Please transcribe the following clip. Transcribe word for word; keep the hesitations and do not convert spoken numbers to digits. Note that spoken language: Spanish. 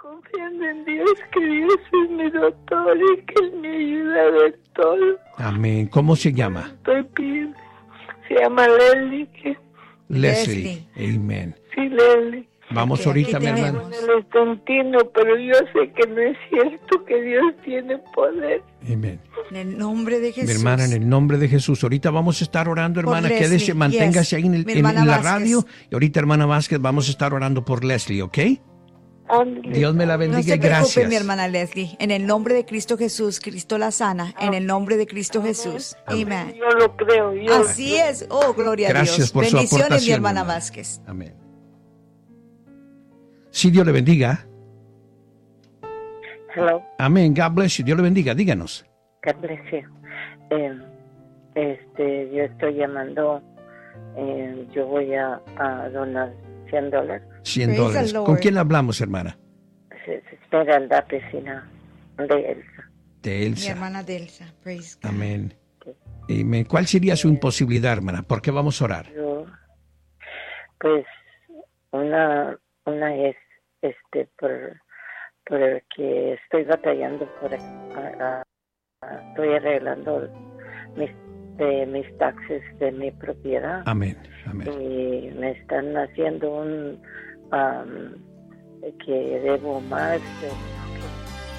confiando en Dios, que Dios es mi doctor y que Él me ayuda de todo. Amén. ¿Cómo se llama? Estoy pidiendo. Se llama Leslie. ¿Qué? Leslie. Amén. Sí, Leslie. Vamos Ok, ahorita, aquí mi tenemos. hermano. No lo entiendo, pero yo sé que no es cierto, que Dios tiene poder. Amén. En el nombre de Jesús. Mi hermana, en el nombre de Jesús. Ahorita vamos a estar orando, Por hermana. Leslie, Quédese, manténgase yes. ahí en, el- Mi en- hermana en la Vázquez. radio. Y ahorita, hermana Vázquez, vamos a estar orando por Leslie, ¿ok? Ándale. Dios me la No bendiga se y preocupe, gracias. mi hermana Leslie. En el nombre de Cristo Jesús, Cristo la sana. En el nombre de Cristo Jesús. Amén. Yo lo creo. Yo Así es. Oh, gloria a Gracias Dios. por su Bendiciones, mi aportación, hermana hermana. Vázquez. Amén. Sí, Dios le bendiga. Hello, Amén. God bless you. Dios le bendiga. Díganos. God bless you. Eh, este, yo estoy llamando, eh, yo voy a, a donar cien dólares. cien Praise the dólares. Lord. ¿Con quién hablamos, hermana? Se, se espera la vecina de Elsa. De Mi Elsa. hermana Delsa. Praise God. Amén. Amén. ¿Cuál sería su imposibilidad, hermana? ¿Por qué vamos a orar? Yo, pues, una, una es, este, por, por que estoy batallando por, a- a- estoy arreglando mis, de mis taxes de mi propiedad. Amén. Amén. Y me están haciendo un um, que debo más de